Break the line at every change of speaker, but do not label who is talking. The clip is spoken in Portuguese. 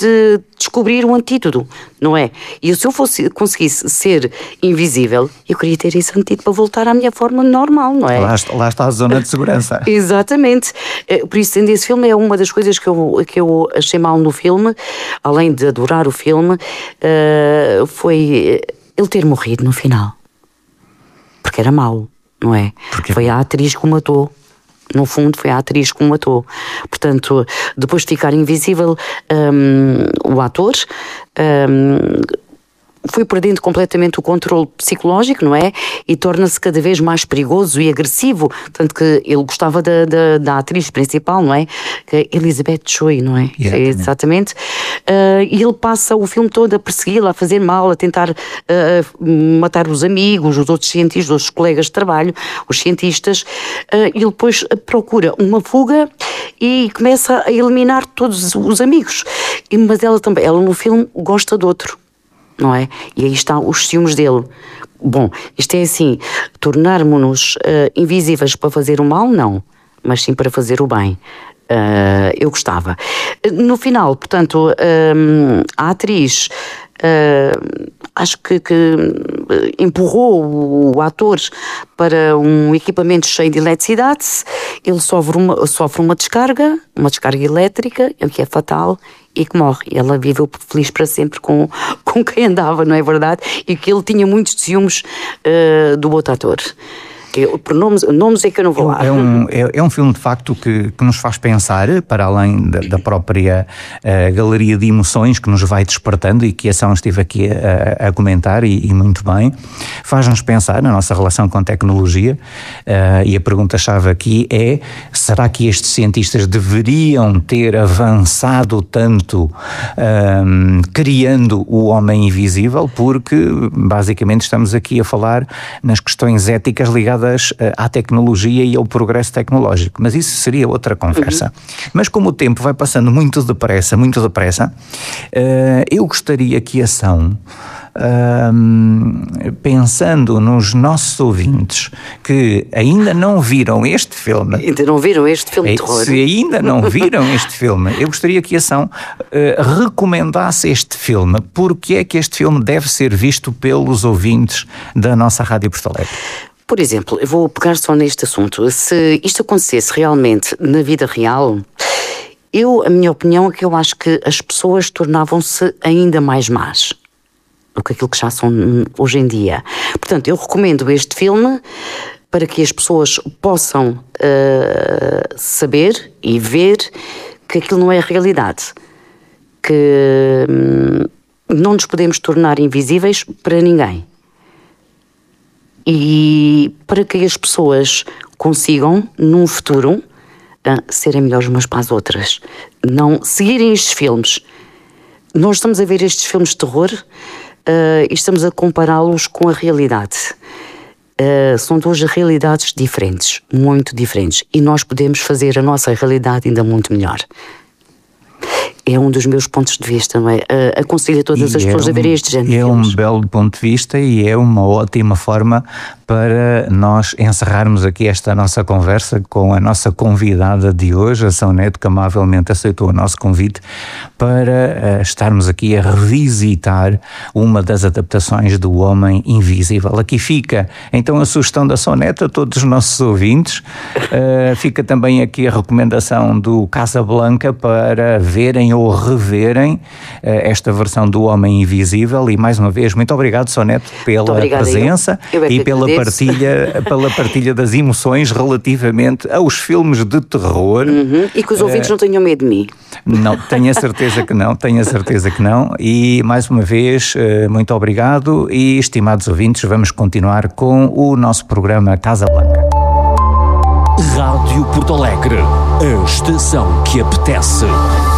de descobrir um antídoto, não é? E se eu conseguisse ser invisível, eu queria ter esse antídoto para voltar à minha forma normal, não é?
Lá está a zona de segurança.
Exatamente. Por isso, esse filme é uma das coisas que eu achei mal no filme, além de adorar o filme, foi ele ter morrido no final. Porque era mau, não é? Foi a atriz que o matou. No fundo, foi a atriz que o matou. Portanto, depois de ficar invisível, o ator foi perdendo completamente o controle psicológico, não é? E torna-se cada vez mais perigoso e agressivo. Tanto que ele gostava da atriz principal, não é? Que é Elizabeth Choi, não é? Exatamente. E ele passa o filme todo a persegui-la, a fazer mal, a tentar matar os amigos, os outros cientistas, os colegas de trabalho, os cientistas. E ele depois procura uma fuga e começa a eliminar todos os amigos. Mas ela no filme gosta de outro, não é? E aí estão os ciúmes dele. Bom, isto é assim, tornarmos-nos invisíveis para fazer o mal, não, mas sim para fazer o bem. Eu gostava. No final, portanto, a atriz acho que empurrou o ator para um equipamento cheio de eletricidade. Ele sofre uma descarga elétrica, o que é fatal, e que morre. E ela viveu feliz para sempre com quem andava, não é verdade? E que ele tinha muitos ciúmes do outro ator. Por nomes é que eu não vou lá.
É um filme de facto que nos faz pensar, para além da própria galeria de emoções que nos vai despertando, e que a São esteve aqui a comentar e muito bem, faz-nos pensar na nossa relação com a tecnologia, e a pergunta-chave aqui é: será que estes cientistas deveriam ter avançado tanto criando o homem invisível? Porque basicamente estamos aqui a falar nas questões éticas ligadas à tecnologia e ao progresso tecnológico, mas isso seria outra conversa. Mas como o tempo vai passando muito depressa, eu gostaria que a São, pensando nos nossos ouvintes que ainda não viram este filme, de terror, se ainda não viram este filme, eu gostaria que a São recomendasse este filme. Porque é que este filme deve ser visto pelos ouvintes da nossa Rádio Porto Alegre?
Por exemplo, eu vou pegar só neste assunto. Se isto acontecesse realmente na vida real, a minha opinião é que eu acho que as pessoas tornavam-se ainda mais más do que aquilo que já são hoje em dia. Portanto, eu recomendo este filme para que as pessoas possam saber e ver que aquilo não é realidade. Que não nos podemos tornar invisíveis para ninguém. E para que as pessoas consigam, num futuro, serem melhores umas para as outras. Não seguirem estes filmes. Nós estamos a ver estes filmes de terror e estamos a compará-los com a realidade. São duas realidades diferentes, muito diferentes. E nós podemos fazer a nossa realidade ainda muito melhor. É um dos meus pontos de vista, não é? Aconselho a todas as pessoas a verem este género de filmes.
É um belo ponto de vista e é uma ótima forma para nós encerrarmos aqui esta nossa conversa com a nossa convidada de hoje, a São Neto, que amavelmente aceitou o nosso convite para estarmos aqui a revisitar uma das adaptações do Homem Invisível. Aqui fica então a sugestão da São Neto a todos os nossos ouvintes. Fica também aqui a recomendação do Casablanca para verem ou reverem esta versão do Homem Invisível. E mais uma vez, muito obrigado, São Neto, pela presença e pela partilha das emoções relativamente aos filmes de terror.
E que os ouvintes não tenham medo de mim.
Não, tenho a certeza que não. E mais uma vez, muito obrigado. E, estimados ouvintes, vamos continuar com o nosso programa Casablanca.
Rádio Porto Alegre, a estação que apetece.